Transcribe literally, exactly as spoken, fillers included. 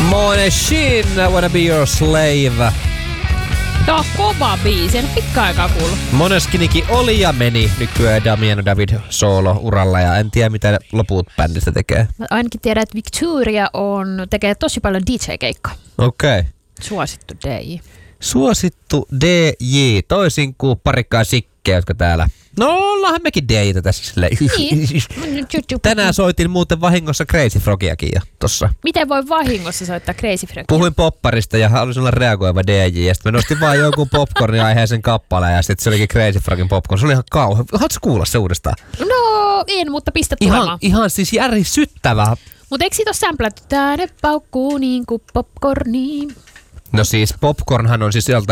Måneskin, I wanna be your slave. Tää on kova biisi, en pitkään aikaa kuullut. Måneskinikin oli ja meni. Nykyään Damian David solo uralla ja en tiedä mitä loput bändistä tekee. Mä ainakin tiedän, että Victoria on, tekee tosi paljon D J-keikkaa. Okei. Okay. Suosittu D J. Suosittu D J, toisin kuin parikkaa sikkeä, jotka täällä... No ollaanhan mekin D J:tä tässä silleen. Niin. Tänään soitin muuten vahingossa Crazy Frogiakin jo tossa. Miten voi vahingossa soittaa Crazy Frogia? Puhuin popparista ja halusin olla reagoiva D J ja sitten mä nostin vaan jonkun popcornin aiheisen kappaleen ja sitten se olikin Crazy Frogin popcorn. Se oli ihan kauhean. Haluatko kuulla se uudestaan? No en, mutta pistä tulemaan. Ihan, ihan siis järisyttävää. Mutta eikö siitä ole sämplätty? Tää ne paukkuu niin kuin popcorni. No siis popcornhan on siis